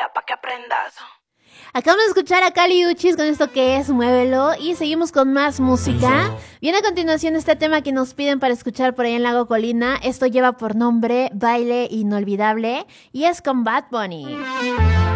Escúchala pa' que aprendas. Acabamos de escuchar a Kali Uchis con esto que es Muévelo y seguimos con más música. Viene a continuación este tema que nos piden para escuchar por ahí en Lago Colina. Esto lleva por nombre Baile Inolvidable y es con Bad Bunny.